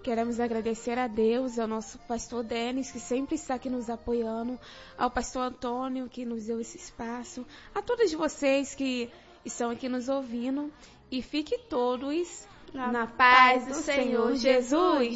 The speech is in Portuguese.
Queremos agradecer a Deus, ao nosso pastor Denis, que sempre está aqui nos apoiando, ao pastor Antônio, que nos deu esse espaço, a todos vocês que estão aqui nos ouvindo, e fiquem todos na paz do Senhor Jesus.